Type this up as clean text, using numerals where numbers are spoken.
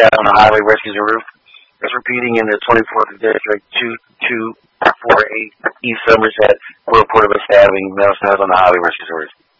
staff on the Highway Rescues and Roof. That's repeating in the 24th District, 2248 East Somerset, for a report of a stabbing, male stabbed on the Highway Rescues and Roof.